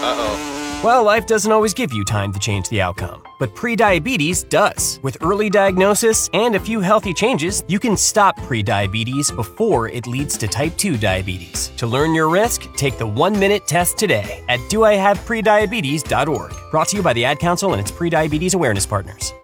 Uh-oh. Well, life doesn't always give you time to change the outcome, but prediabetes does. With early diagnosis and a few healthy changes, you can stop prediabetes before it leads to type 2 diabetes. To learn your risk, take the 1-minute test today at doihaveprediabetes.org. Brought to you by the Ad Council and its prediabetes awareness partners.